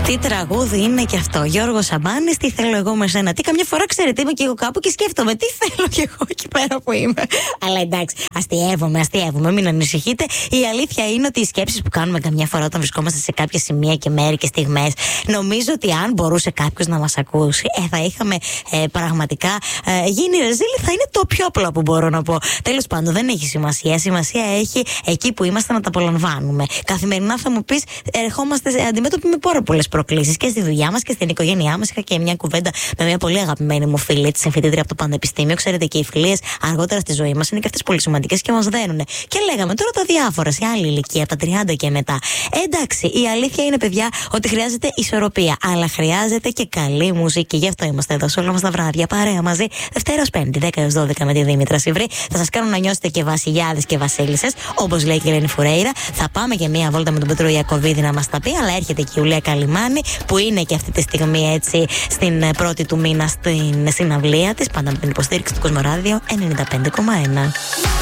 Τι τραγούδι είναι και αυτό. Γιώργο Σαμπάνης, τι θέλω εγώ με σένα. Τι καμιά φορά ξέρετε, είμαι και εγώ κάπου και σκέφτομαι τι θέλω κι εγώ εκεί πέρα που είμαι. Αλλά εντάξει, αστειεύομαι, μην ανησυχείτε. Η αλήθεια είναι ότι οι σκέψεις που κάνουμε καμιά φορά όταν βρισκόμαστε σε κάποια σημεία και μέρη και στιγμές, νομίζω ότι αν μπορούσε κάποιος να μας ακούσει, θα είχαμε πραγματικά γίνει ρεζίλη. Θα είναι το πιο απλό που μπορώ να πω. Τέλος πάντων, δεν έχει σημασία. Σημασία έχει εκεί που είμαστε να τα απολαμβάνουμε. Καθημερινά θα μου πεις, ερχόμαστε αντιμέτωποι με πάρα πολλές προκλήσεις και στη δουλειά μας και στην οικογένειά μας. Είχα και μια κουβέντα με μια πολύ αγαπημένη μου φίλη, τη συμφοιτήτρια από το Πανεπιστήμιο. Ξέρετε, και οι φιλίες αργότερα στη ζωή μας είναι και αυτές πολύ σημαντικές και μας δένουνε. Και λέγαμε τώρα τα διάφορα σε άλλη ηλικία, από τα 30 και μετά. Εντάξει, η αλήθεια είναι, παιδιά, ότι χρειάζεται ισορροπία, αλλά χρειάζεται και καλή μουσική. Γι' αυτό είμαστε εδώ σε όλα μας τα βράδια, παρέα μαζί, Δευτέρα ως Πέμπτη, 10 έως 12 με τη Δήμητρα Σιβρή. Θα σας κάνω να νιώσετε και βασιλιάδες και βασίλισσες, όπως λέει και η Ελένη Φουρέιρα. Θα πάμε και μία βόλτα με τον Πέτρο Ιακωβίδη να μας τα πει, αλλά έρχεται και η Ιουλία Καλιμάνη, που είναι και αυτή τη στιγμή έτσι στην πρώτη του μήνα στην συναυλία της, πάντα με την υποστήριξη του Κοσμοράδιο 95,1.